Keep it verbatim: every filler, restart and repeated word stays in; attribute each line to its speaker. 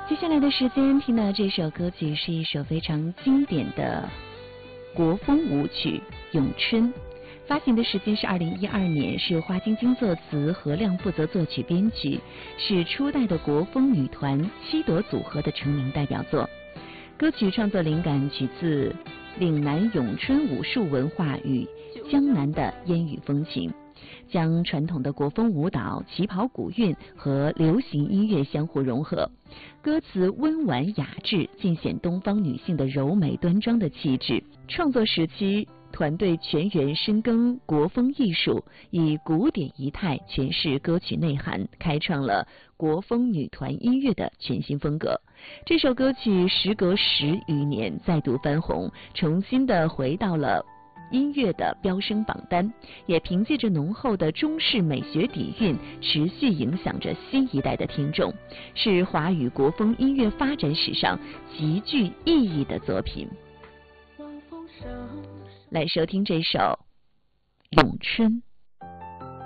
Speaker 1: 接下来的时间听到这首歌曲是一首非常经典的国风舞曲《咏春》，发行的时间是二零一二年，是由花晶晶作词，何亮负责作曲编曲，是初代的国风女团七朵组合的成名代表作。歌曲创作灵感取自岭南咏春武术文化与江南的烟雨风情，将传统的国风舞蹈、旗袍古韵和流行音乐相互融合，歌词温婉雅致，尽显东方女性的柔美端庄的气质。创作时期，团队全员深耕国风艺术，以古典仪态诠释歌曲内涵，开创了国风女团音乐的全新风格。这首歌曲时隔十余年再度翻红，重新的回到了音乐的飙升榜单，也凭借着浓厚的中式美学底蕴，持续影响着新一代的听众，是华语国风音乐发展史上极具意义的作品。来收听这首《咏春》。